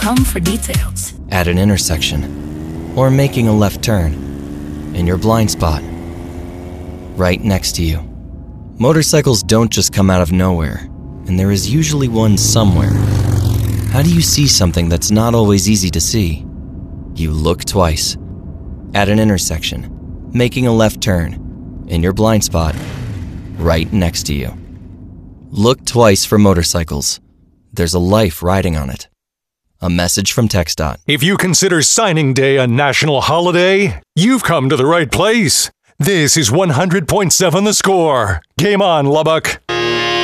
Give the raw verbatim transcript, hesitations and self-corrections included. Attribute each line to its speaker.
Speaker 1: Come for details.
Speaker 2: At an intersection, or making a left turn, in your blind spot, right next to you. Motorcycles don't just come out of nowhere, and there is usually one somewhere. How do you see something that's not always easy to see? You look twice. At an intersection, making a left turn, in your blind spot, right next to you. Look twice for motorcycles. There's a life riding on it. A message from TxDOT.
Speaker 3: If you consider signing day a national holiday, you've come to the right place. This is one hundred point seven The Score. Game on, Lubbock.